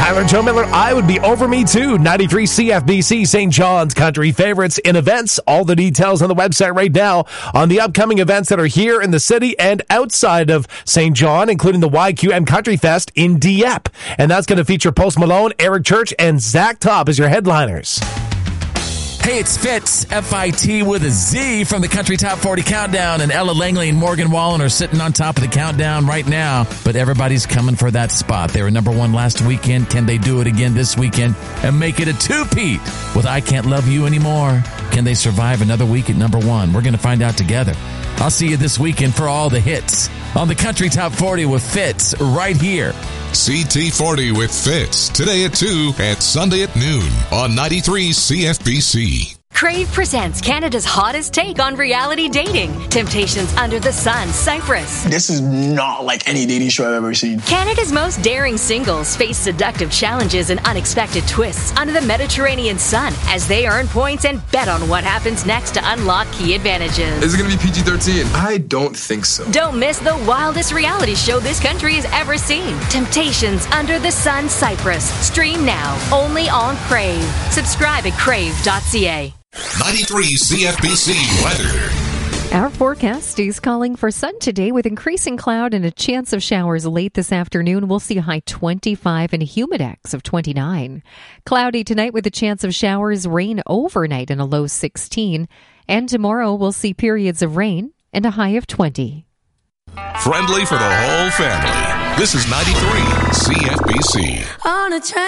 Tyler Joe Miller, I Would Be Over Me Too. 93 CFBC, St. John's Country Favorites in events. All the details on the website right now on the upcoming events that are here in the city and outside of St. John, including the YQM Country Fest in Dieppe. And that's going to feature Post Malone, Eric Church, and Zach Top as your headliners. Hey, it's Fitz, F-I-T with a Z from the Country Top 40 Countdown, and Ella Langley and Morgan Wallen are sitting on top of the countdown right now, but everybody's coming for that spot. They were number one last weekend. Can they do it again this weekend and make it a two-peat with I Can't Love You Anymore? Can they survive another week at number one? We're going to find out together. I'll see you this weekend for all the hits on the Country Top 40 with Fitz right here. CT40 with Fitz, today at 2 and Sunday at noon on 93 CFBC. Crave presents Canada's hottest take on reality dating. Temptations Under the Sun, Cyprus. This is not like any dating show I've ever seen. Canada's most daring singles face seductive challenges and unexpected twists under the Mediterranean sun as they earn points and bet on what happens next to unlock key advantages. Is it going to be PG-13? I don't think so. Don't miss the wildest reality show this country has ever seen. Temptations Under the Sun, Cyprus. Stream now, only on Crave. Subscribe at crave.ca. 93 CFBC weather. Our forecast is calling for sun today with increasing cloud and a chance of showers late this afternoon. We'll see a high 25 and a humidex of 29. Cloudy tonight with a chance of showers, rain overnight and a low 16. And tomorrow we'll see periods of rain and a high of 20. Friendly for the whole family. This is 93 CFBC. On a train.